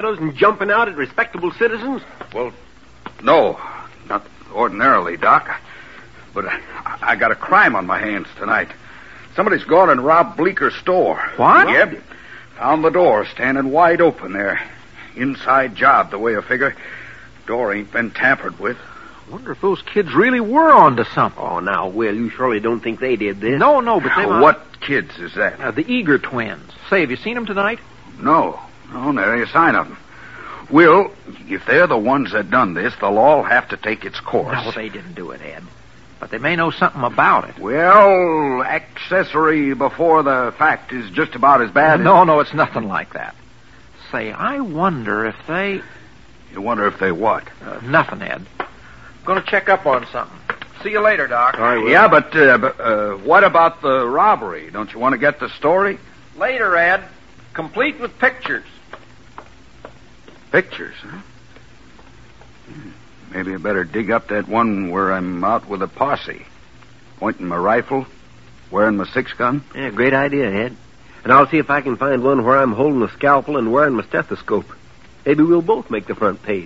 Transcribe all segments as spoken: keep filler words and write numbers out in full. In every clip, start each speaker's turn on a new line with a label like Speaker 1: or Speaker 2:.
Speaker 1: and jumping out at respectable citizens?
Speaker 2: Well, no, not ordinarily, Doc. But I, I got a crime on my hands tonight. Somebody's gone and robbed Bleeker's store.
Speaker 3: What?
Speaker 2: Yep. Found the door standing wide open there. Inside job, the way I figure. Door ain't been tampered with.
Speaker 3: Wonder if those kids really were onto something.
Speaker 1: Oh, now, Will, you surely don't think they did this?
Speaker 3: No, no, but they...
Speaker 2: Now, what kids is that?
Speaker 3: Uh, the Eager twins. Say, have you seen them tonight?
Speaker 2: No. No, there ain't a sign of them. Will, if they're the ones that done this, they'll all have to take its course.
Speaker 3: No, they didn't do it, Ed. But they may know something about it.
Speaker 2: Well, accessory before the fact is just about as bad
Speaker 3: No,
Speaker 2: as...
Speaker 3: no, it's nothing like that. Say, I wonder if they...
Speaker 2: You wonder if they what?
Speaker 3: Uh, nothing, Ed. Going to check up on something. See you later, Doc.
Speaker 1: All right, Will.
Speaker 2: Yeah, but, uh, but uh, what about the robbery? Don't you want to get the story?
Speaker 3: Later, Ed. Complete with pictures.
Speaker 2: Pictures, huh? Maybe I better dig up that one where I'm out with a posse. Pointing my rifle, wearing my six-gun.
Speaker 1: Yeah, great idea, Ed. And I'll see if I can find one where I'm holding a scalpel and wearing my stethoscope. Maybe we'll both make the front page.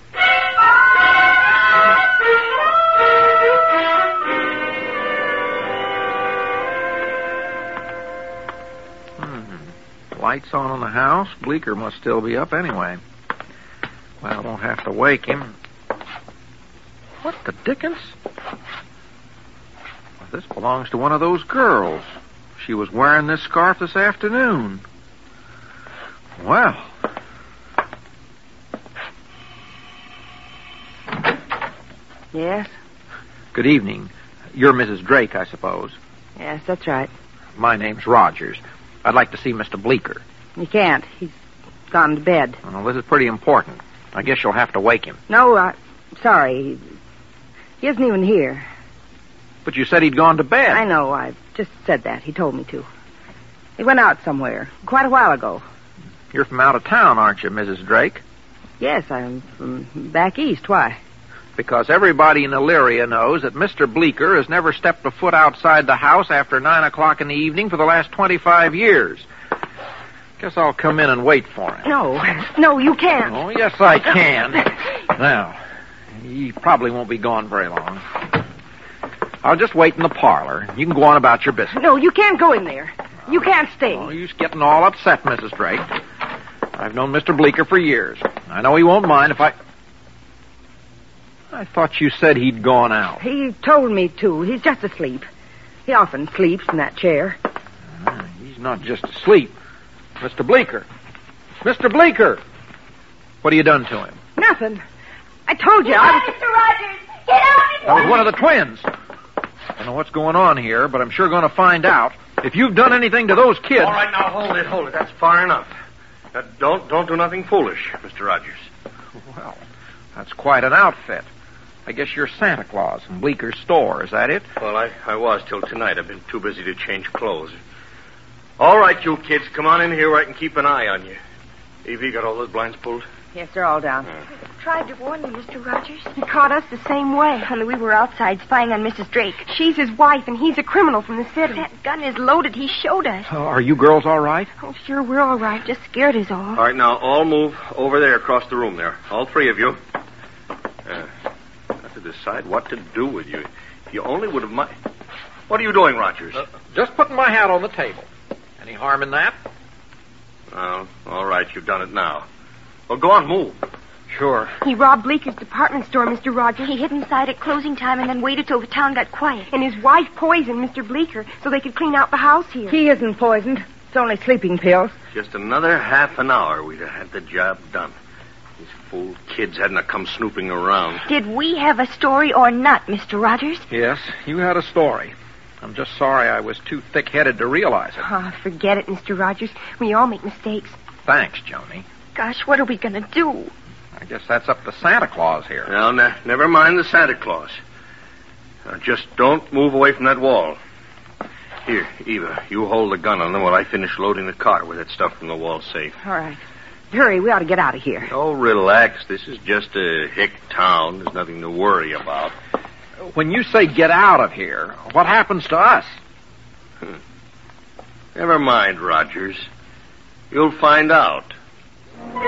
Speaker 3: Hmm. Lights on in the house. Bleeker must still be up anyway. Well, I won't have to wake him. What the dickens? Well, this belongs to one of those girls. She was wearing this scarf this afternoon. Well.
Speaker 4: Yes?
Speaker 3: Good evening. You're Missus Drake, I suppose.
Speaker 4: Yes, that's right.
Speaker 3: My name's Rogers. I'd like to see Mister Bleeker.
Speaker 4: You can't. He's gone to bed.
Speaker 3: Well, this is pretty important. I guess you'll have to wake him.
Speaker 4: No, I'm sorry. He, he isn't even here.
Speaker 3: But you said he'd gone to bed.
Speaker 4: I know. I just said that. He told me to. He went out somewhere quite a while ago.
Speaker 3: You're from out of town, aren't you, Missus Drake?
Speaker 4: Yes, I'm from back east. Why?
Speaker 3: Because everybody in Elyria knows that Mister Bleeker has never stepped a foot outside the house after nine o'clock in the evening for the last twenty-five years. Guess I'll come in and wait for him.
Speaker 4: No, no, you can't.
Speaker 3: Oh, yes, I can. Now, he probably won't be gone very long. I'll just wait in the parlor. You can go on about your business.
Speaker 4: No, you can't go in there. You can't stay.
Speaker 3: Oh, you're getting all upset, Missus Drake. I've known Mister Bleeker for years. I know he won't mind if I... I thought you said he'd gone out.
Speaker 4: He told me to. He's just asleep. He often sleeps in that chair.
Speaker 3: Uh, he's not just asleep. Mister Bleeker. Mister Bleeker! What have you done to him?
Speaker 4: Nothing. I told you.
Speaker 5: Get
Speaker 4: I
Speaker 5: out,
Speaker 4: was...
Speaker 5: Mister Rogers! Get out!
Speaker 3: That was one of the twins. I don't know what's going on here, but I'm sure going to find out. If you've done anything to those kids...
Speaker 6: All right, now, hold it, hold it. That's far enough. Now, don't, don't do nothing foolish, Mister Rogers.
Speaker 3: Well, that's quite an outfit. I guess you're Santa Claus from Bleeker's store. Is that it?
Speaker 6: Well, I, I was till tonight. I've been too busy to change clothes. All right, you kids, come on in here where I can keep an eye on you. Evie, got all those blinds pulled?
Speaker 4: Yes, they're all down.
Speaker 6: Uh,
Speaker 5: Tried to warn you, Mister Rogers. He caught us the same way. Only we were outside spying on Missus Drake. She's his wife, and he's a criminal from the city. That gun is loaded. He showed us.
Speaker 3: Uh, are you girls all right?
Speaker 5: Oh, sure, we're all right. Just scared is all.
Speaker 6: all right, now, all move over there across the room there. All three of you. Uh, got to decide what to do with you. If you only would have... Mi- what are you doing, Rogers?
Speaker 3: Uh, just putting my hat on the table. Any harm in that?
Speaker 6: Oh, all right, you've done it now. Well, go on, move.
Speaker 3: Sure.
Speaker 5: He robbed Bleeker's department store, Mister Rogers. He hid inside at closing time and then waited till the town got quiet. And his wife poisoned Mister Bleeker so they could clean out the house here.
Speaker 4: He isn't poisoned. It's only sleeping pills.
Speaker 6: Just another half an hour, we'd have had the job done. These fool kids hadn't have come snooping around.
Speaker 5: Did we have a story or not, Mister Rogers?
Speaker 3: Yes, you had a story. I'm just sorry I was too thick-headed to realize it.
Speaker 5: Oh, forget it, Mister Rogers. We all make mistakes.
Speaker 3: Thanks, Joni.
Speaker 5: Gosh, what are we going to do?
Speaker 3: I guess that's up to Santa Claus here.
Speaker 6: Now, ne- never mind the Santa Claus. Now, just don't move away from that wall. Here, Eva, you hold the gun on them while I finish loading the car with that stuff from the wall safe.
Speaker 4: All right. Hurry, we ought to get out of here.
Speaker 6: Oh, relax. This is just a hick town. There's nothing to worry about.
Speaker 3: When you say get out of here, what happens to us?
Speaker 6: Hmm. Never mind, Rogers. You'll find out.